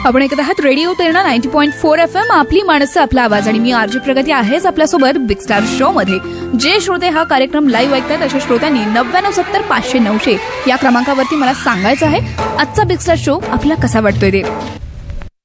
आपण ऐकत आहात रेडिओ प्रेरणा 90.4 FM, आपली माणसं आपला आवाज. आणि मी आरजे प्रगती आहेच आपल्यासोबत बिग स्टार शो मध्ये. जे श्रोते हा कार्यक्रम लाईव्ह ऐकतात अशा श्रोत्यांनी 9970 500 900 या क्रमांकावरती मला सांगायचं आहे आजचा बिग स्टार शो आपला कसा वाटतोय ते.